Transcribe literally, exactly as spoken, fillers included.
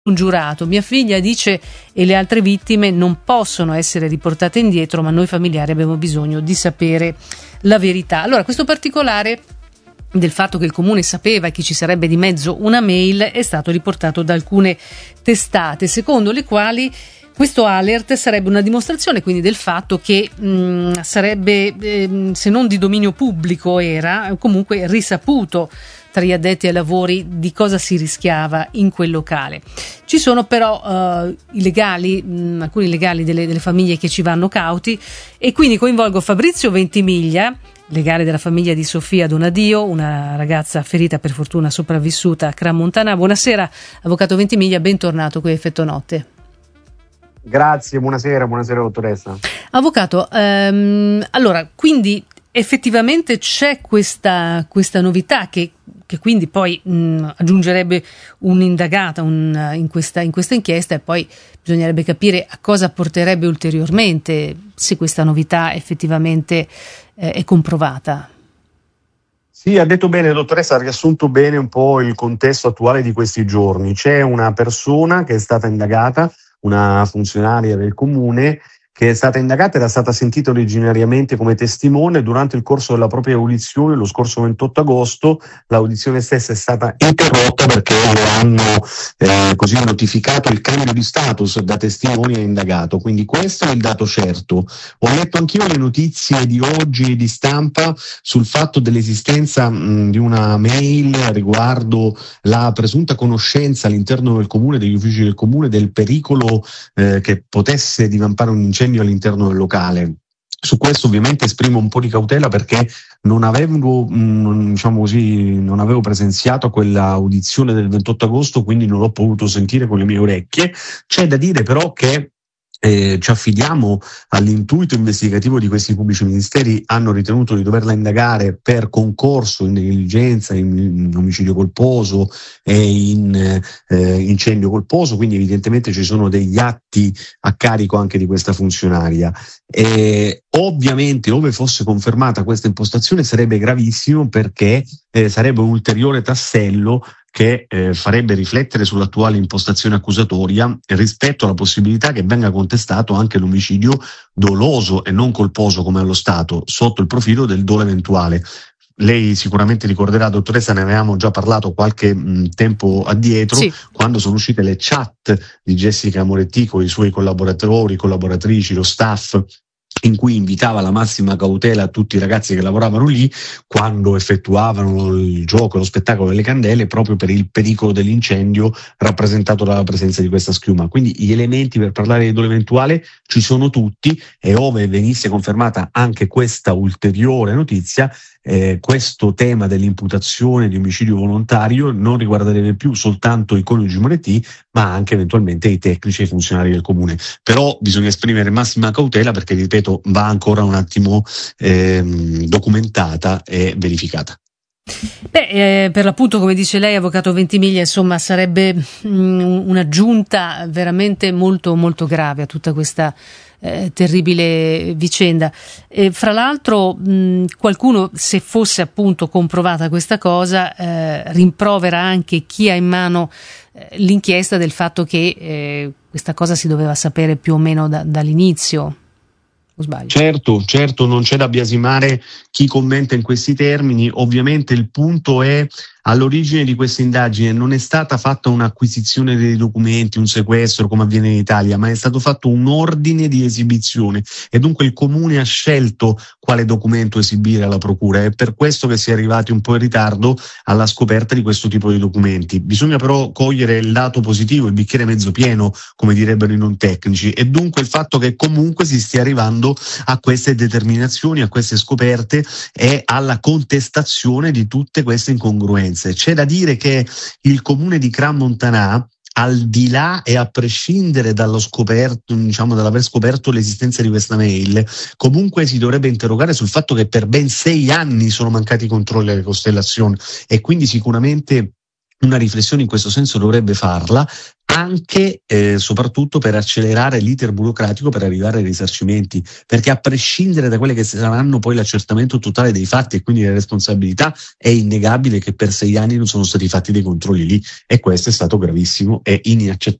un giurato. Mia figlia dice e le altre vittime non possono essere riportate indietro, ma noi familiari abbiamo bisogno di sapere la verità. Allora, questo particolare del fatto che il comune sapeva che ci sarebbe di mezzo una mail è stato riportato da alcune testate, secondo le quali questo alert sarebbe una dimostrazione quindi del fatto che mh, sarebbe, eh, se non di dominio pubblico, era comunque risaputo tra gli addetti ai lavori di cosa si rischiava in quel locale. Ci sono però uh, i legali, mh, alcuni legali delle, delle famiglie che ci vanno cauti, e quindi coinvolgo Fabrizio Ventimiglia, legale della famiglia di Sofia Donadio, una ragazza ferita, per fortuna sopravvissuta, a Crans-Montana. Buonasera, avvocato Ventimiglia, bentornato qui a Effetto Notte. Grazie, buonasera, buonasera dottoressa. Avvocato, ehm, allora, quindi effettivamente c'è questa, questa novità che, che quindi poi mh, aggiungerebbe un'indagata un, in, questa, in questa inchiesta, e poi bisognerebbe capire a cosa porterebbe ulteriormente se questa novità effettivamente eh, è comprovata. Sì, ha detto bene dottoressa, ha riassunto bene un po' il contesto attuale di questi giorni. C'è una persona che è stata indagata, una funzionaria del comune, che è stata indagata, era stata sentita originariamente come testimone. Durante il corso della propria audizione, lo scorso ventotto agosto, l'audizione stessa è stata interrotta perché le hanno eh, così notificato il cambio di status da testimone a indagato. Quindi questo è il dato certo. Ho letto anch'io le notizie di oggi di stampa sul fatto dell'esistenza mh, di una mail riguardo la presunta conoscenza all'interno del comune, degli uffici del comune, del pericolo eh, che potesse divampare un incendio all'interno del locale. Su questo ovviamente esprimo un po' di cautela perché non avevo, mh, diciamo così, non avevo presenziato a quella audizione del ventotto agosto, quindi non l'ho potuto sentire con le mie orecchie. C'è da dire però che Eh, ci affidiamo all'intuito investigativo di questi pubblici ministeri. Hanno ritenuto di doverla indagare per concorso in negligenza, in, in omicidio colposo e in eh, incendio colposo, quindi evidentemente ci sono degli atti a carico anche di questa funzionaria. E ovviamente, ove fosse confermata questa impostazione, sarebbe gravissimo perché eh, sarebbe un ulteriore tassello che eh, farebbe riflettere sull'attuale impostazione accusatoria rispetto alla possibilità che venga contestato anche l'omicidio doloso e non colposo come allo Stato, sotto il profilo del dolo eventuale. Lei sicuramente ricorderà, dottoressa, ne avevamo già parlato qualche mh, tempo addietro, sì, quando sono uscite le chat di Jessica Moretti con i suoi collaboratori, collaboratrici, lo staff, in cui invitava alla massima cautela a tutti i ragazzi che lavoravano lì quando effettuavano il gioco, lo spettacolo delle candele, proprio per il pericolo dell'incendio rappresentato dalla presenza di questa schiuma. Quindi gli elementi per parlare di dolo eventuale ci sono tutti, e ove venisse confermata anche questa ulteriore notizia, eh, questo tema dell'imputazione di omicidio volontario non riguarderebbe più soltanto i coniugi Moretti, ma anche eventualmente i tecnici e i funzionari del comune. Però bisogna esprimere massima cautela perché, ripeto, va ancora un attimo ehm, documentata e verificata. Beh, eh, per l'appunto, come dice lei, avvocato Ventimiglia, insomma, sarebbe mh, un'aggiunta veramente molto molto grave a tutta questa eh, terribile vicenda. E fra l'altro mh, qualcuno, se fosse appunto comprovata questa cosa, eh, rimprovera anche chi ha in mano eh, l'inchiesta del fatto che eh, questa cosa si doveva sapere più o meno da, dall'inizio. Sbaglio. Certo, certo, non c'è da biasimare chi commenta in questi termini. Ovviamente il punto è, all'origine di questa indagine non è stata fatta un'acquisizione dei documenti, un sequestro come avviene in Italia, ma è stato fatto un ordine di esibizione, e dunque il comune ha scelto quale documento esibire alla procura. È per questo che si è arrivati un po' in ritardo alla scoperta di questo tipo di documenti. Bisogna però cogliere il lato positivo, il bicchiere mezzo pieno, come direbbero i non tecnici, e dunque il fatto che comunque si stia arrivando a queste determinazioni, a queste scoperte e alla contestazione di tutte queste incongruenze. C'è da dire che il comune di Crans-Montana, al di là e a prescindere dallo scoperto, diciamo, dall'aver scoperto l'esistenza di questa mail, comunque si dovrebbe interrogare sul fatto che per ben sei anni sono mancati i controlli alle costellazioni, e quindi sicuramente una riflessione in questo senso dovrebbe farla, anche e eh, soprattutto per accelerare l'iter burocratico per arrivare ai risarcimenti, perché a prescindere da quelle che saranno poi l'accertamento totale dei fatti e quindi le responsabilità, è innegabile che per sei anni non sono stati fatti dei controlli lì, e questo è stato gravissimo e inaccettabile.